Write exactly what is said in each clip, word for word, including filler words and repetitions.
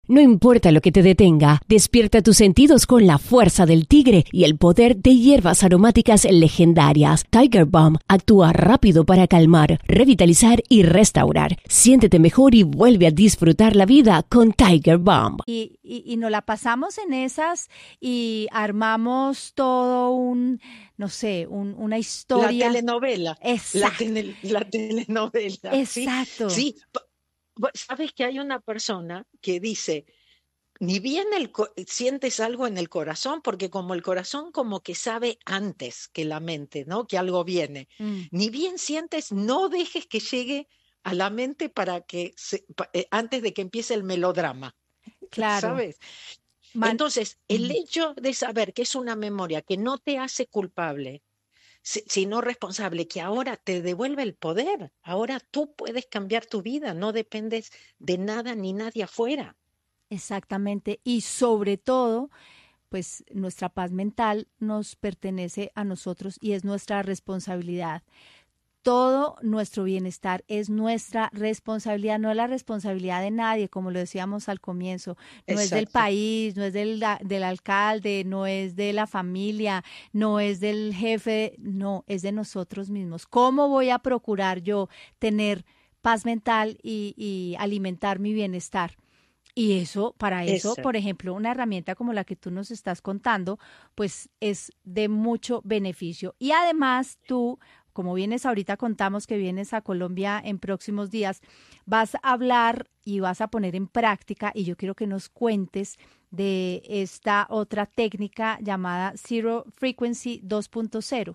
No importa lo que te detenga, despierta tus sentidos con la fuerza del tigre y el poder de hierbas aromáticas legendarias. Tiger Balm actúa rápido para calmar, revitalizar y restaurar. Siéntete mejor y vuelve a disfrutar la vida con Tiger Balm. Y, y, y nos la pasamos en esas y armamos todo un, no sé, un, una historia. La telenovela. Exacto. La, tele, la telenovela. Exacto. Sí. sí. Sabes que hay una persona que dice, ni bien el sientes algo en el corazón, porque como el corazón como que sabe antes que la mente, ¿no? Que algo viene. Mm. Ni bien sientes, no dejes que llegue a la mente para que se, pa, eh, antes de que empiece el melodrama. Claro. ¿Sabes? Man Entonces, el mm. hecho de saber que es una memoria que no te hace culpable, sino responsable, que ahora te devuelve el poder. Ahora tú puedes cambiar tu vida, no dependes de nada ni nadie afuera. Exactamente, y sobre todo, pues nuestra paz mental nos pertenece a nosotros y es nuestra responsabilidad. Todo nuestro bienestar es nuestra responsabilidad, no es la responsabilidad de nadie, como lo decíamos al comienzo. No Exacto. Es del país, no es del, del alcalde, no es de la familia, no es del jefe, no, es de nosotros mismos. ¿Cómo voy a procurar yo tener paz mental y, y alimentar mi bienestar? Y eso, para eso, eso, por ejemplo, una herramienta como la que tú nos estás contando, pues es de mucho beneficio. Y además tú, como vienes ahorita, contamos que vienes a Colombia en próximos días, vas a hablar y vas a poner en práctica, y yo quiero que nos cuentes de esta otra técnica llamada Zero Frequency dos punto cero.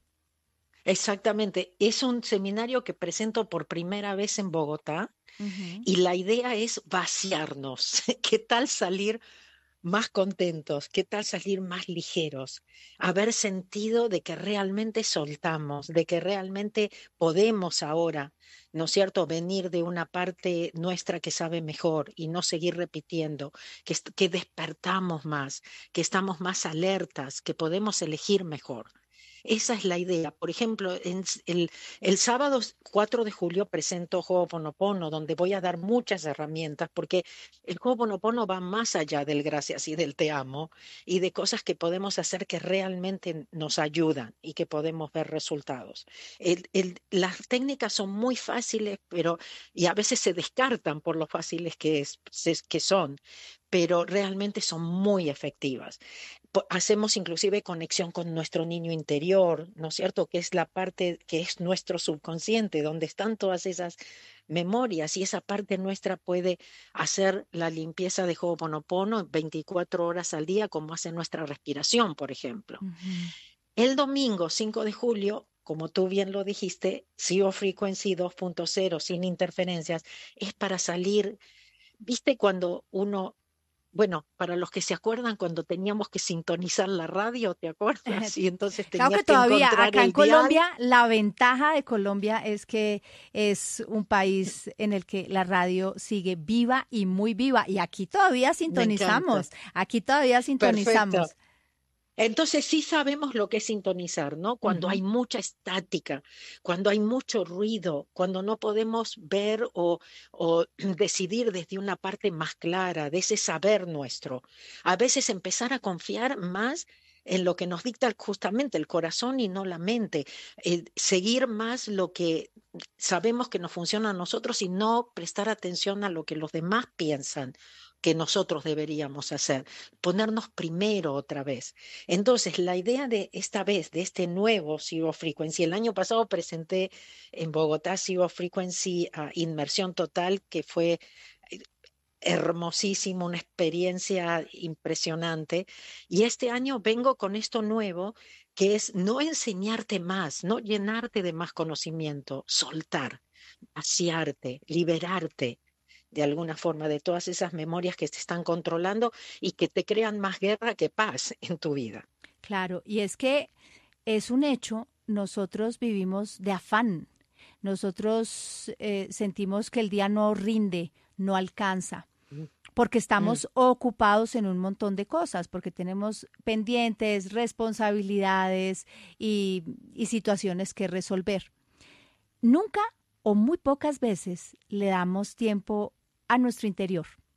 Exactamente, es un seminario que presento por primera vez en Bogotá. Uh-huh. Y la idea es vaciarnos. ¿Qué tal salir más contentos? ¿Qué tal salir más ligeros? Haber sentido de que realmente soltamos, de que realmente podemos ahora, ¿no es cierto?, venir de una parte nuestra que sabe mejor y no seguir repitiendo, que, que despertamos más, que estamos más alertas, que podemos elegir mejor. Esa es la idea. Por ejemplo, en el, el sábado cuatro de julio presento Ho'oponopono, donde voy a dar muchas herramientas, porque el Ho'oponopono va más allá del gracias y del te amo, y de cosas que podemos hacer que realmente nos ayudan y que podemos ver resultados. El, el, las técnicas son muy fáciles, pero y a veces se descartan por lo fáciles que, es, que son, pero realmente son muy efectivas. Hacemos inclusive conexión con nuestro niño interior, ¿no es cierto? Que es la parte que es nuestro subconsciente, donde están todas esas memorias, y esa parte nuestra puede hacer la limpieza de Ho'oponopono veinticuatro horas al día, como hace nuestra respiración, por ejemplo. Uh-huh. El domingo cinco de julio, como tú bien lo dijiste, Zero Frequency dos punto cero, sin interferencias, es para salir, ¿viste cuando uno... Bueno, para los que se acuerdan, cuando teníamos que sintonizar la radio, ¿te acuerdas? Y entonces tenías claro que, que todavía encontrar acá el en Colombia, dial. la ventaja de Colombia es que es un país en el que la radio sigue viva y muy viva. Y aquí todavía sintonizamos, aquí todavía sintonizamos. Perfecto. Entonces sí sabemos lo que es sintonizar, ¿no? Cuando uh-huh. hay mucha estática, cuando hay mucho ruido, cuando no podemos ver o, o decidir desde una parte más clara, de ese saber nuestro. A veces empezar a confiar más en lo que nos dicta justamente el corazón y no la mente. Eh, seguir más lo que sabemos que nos funciona a nosotros y no prestar atención a lo que los demás piensan que nosotros deberíamos hacer, ponernos primero otra vez. Entonces, la idea de esta vez, de este nuevo Zero Frequency, el año pasado presenté en Bogotá Zero Frequency uh, Inmersión Total, que fue hermosísimo, una experiencia impresionante, y este año vengo con esto nuevo, que es no enseñarte más, no llenarte de más conocimiento, soltar, vaciarte, liberarte, de alguna forma, de todas esas memorias que te están controlando y que te crean más guerra que paz en tu vida. Claro, y es que es un hecho, nosotros vivimos de afán, nosotros eh, sentimos que el día no rinde, no alcanza, porque estamos mm. ocupados en un montón de cosas, porque tenemos pendientes, responsabilidades y, y situaciones que resolver. Nunca o muy pocas veces le damos tiempo a nuestro interior,